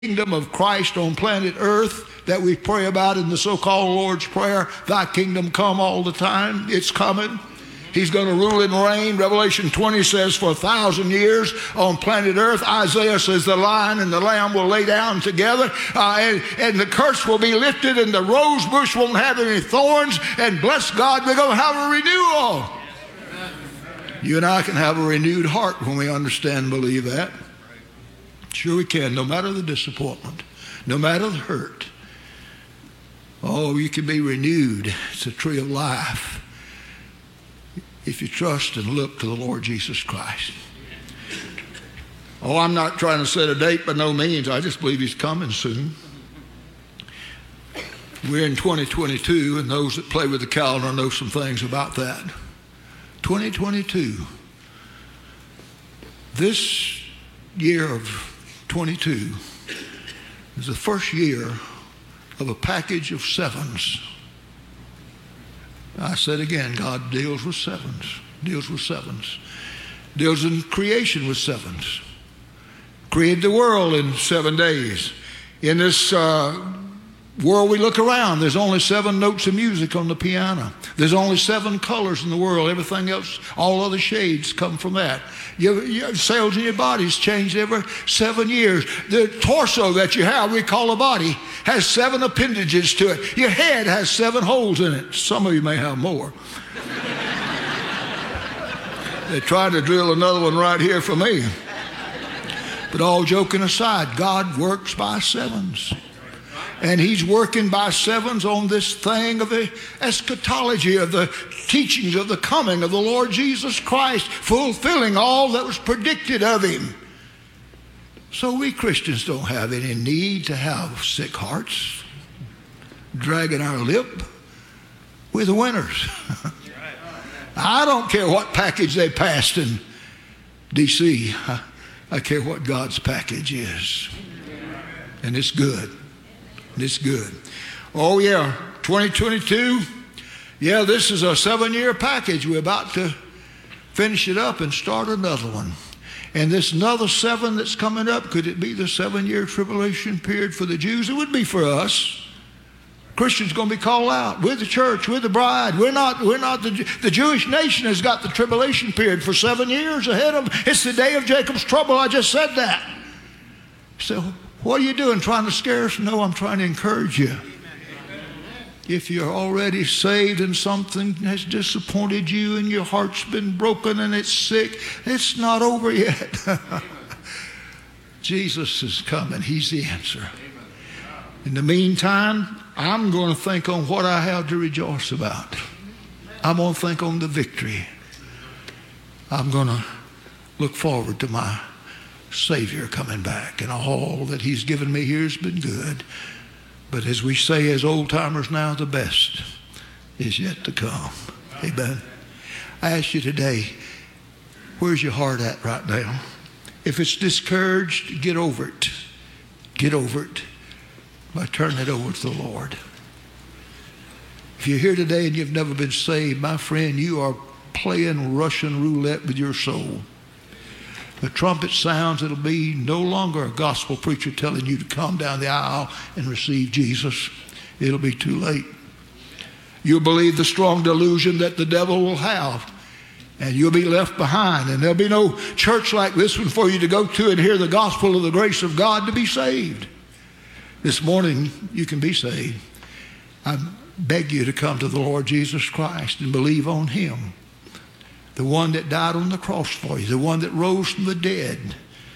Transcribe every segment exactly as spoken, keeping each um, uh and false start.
kingdom of Christ on planet earth that we pray about in the so-called Lord's Prayer. Thy kingdom come all the time. It's coming. He's going to rule and reign. Revelation twenty says for a thousand years on planet earth. Isaiah says the lion and the lamb will lay down together, uh, and, and the curse will be lifted, and the rose bush won't have any thorns, and bless God, we're going to have a renewal. You and I can have a renewed heart when we understand and believe that. Sure we can, no matter the disappointment, no matter the hurt. Oh, you can be renewed. It's a tree of life if you trust and look to the Lord Jesus Christ. Oh, I'm not trying to set a date by no means. I just believe he's coming soon. We're in twenty twenty-two, and those that play with the calendar know some things about that. twenty twenty-two. This year of twenty-two is the first year of a package of sevens. I said again, God deals with sevens, deals with sevens, deals in creation with sevens. Created the world in seven days. In this uh, world we look around, there's only seven notes of music on the piano. There's only seven colors in the world. Everything else, all other shades come from that. Your, your cells in your body's changed every seven years. The torso that you have, we call a body, has seven appendages to it. Your head has seven holes in it. Some of you may have more. They tried to drill another one right here for me. But all joking aside, God works by sevens. And he's working by sevens on this thing of the eschatology, of the teachings of the coming of the Lord Jesus Christ, fulfilling all that was predicted of him. So we Christians don't have any need to have sick hearts, dragging our lip. We're the winners. I don't care what package they passed in D C I, I care what God's package is. And it's good. It's good. Oh, yeah, twenty twenty-two. Yeah, this is a seven-year package. We're about to finish it up and start another one. And this another seven that's coming up, could it be the seven-year tribulation period for the Jews? It would be for us. Christians going to be called out. We're the church. We're the bride. We're not, we're not the, the Jewish nation has got the tribulation period for seven years ahead of them. It's the day of Jacob's trouble. I just said that. So, what are you doing, trying to scare us? No, I'm trying to encourage you. If you're already saved and something has disappointed you and your heart's been broken and it's sick, it's not over yet. Jesus is coming. He's the answer. In the meantime, I'm going to think on what I have to rejoice about. I'm going to think on the victory. I'm going to look forward to my Savior coming back, and all that he's given me here has been good. But as we say as old-timers now, the best is yet to come. Amen. I ask you today, where's your heart at right now? If it's discouraged, get over it. Get over it by turning it over to the Lord. If you're here today and you've never been saved, my friend, you are playing Russian roulette with your soul. The trumpet sounds, it'll be no longer a gospel preacher telling you to come down the aisle and receive Jesus. It'll be too late. You'll believe the strong delusion that the devil will have, and you'll be left behind, and there'll be no church like this one for you to go to and hear the gospel of the grace of God to be saved. This morning, you can be saved. I beg you to come to the Lord Jesus Christ and believe on him. The one that died on the cross for you, the one that rose from the dead,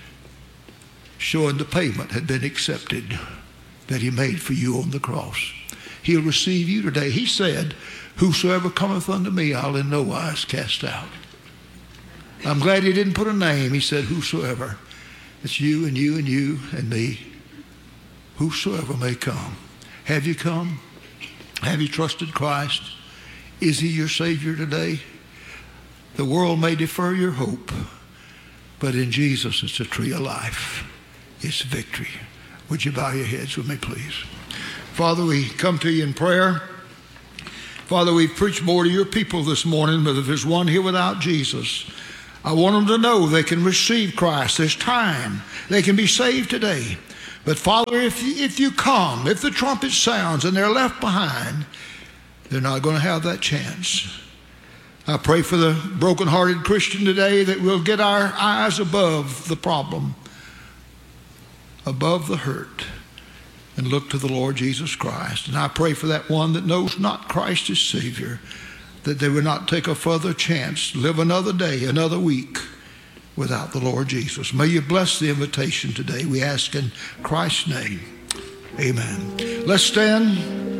showing the payment had been accepted that he made for you on the cross. He'll receive you today. He said, whosoever cometh unto me, I'll in no wise cast out. I'm glad he didn't put a name. He said, whosoever. It's you and you and you and me. Whosoever may come. Have you come? Have you trusted Christ? Is he your Savior today? The world may defer your hope, but in Jesus it's a tree of life. It's victory. Would you bow your heads with me, please? Father, we come to you in prayer. Father, we've preached more to your people this morning, but if there's one here without Jesus, I want them to know they can receive Christ. There's time. They can be saved today. But Father, if you, if you come, if the trumpet sounds and they're left behind, they're not going to have that chance. I pray for the brokenhearted Christian today that we'll get our eyes above the problem, above the hurt, and look to the Lord Jesus Christ. And I pray for that one that knows not Christ as Savior, that they would not take a further chance, live another day, another week without the Lord Jesus. May you bless the invitation today. We ask in Christ's name. Amen. Let's stand.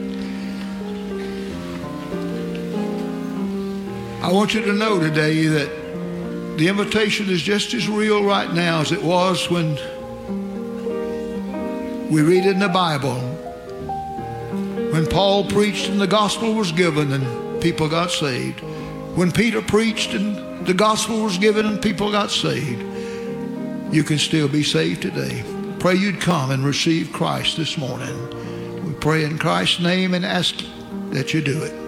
I want you to know today that the invitation is just as real right now as it was when we read in the Bible, when Paul preached and the gospel was given and people got saved. When Peter preached and the gospel was given and people got saved. You can still be saved today. Pray you'd come and receive Christ this morning. We pray in Christ's name and ask that you do it.